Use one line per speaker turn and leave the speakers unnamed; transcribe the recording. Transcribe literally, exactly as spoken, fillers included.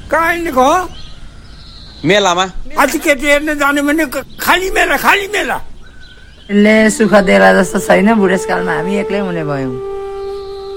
कहाँ हिँडेको हो?
मेलामा।
आज केटी हेर्न जाने भने खाली मेला खाली मेला।
ले सुख देला जस्तो छैन, बुढेसकालमा हामी एक्लै हुने भयौँ।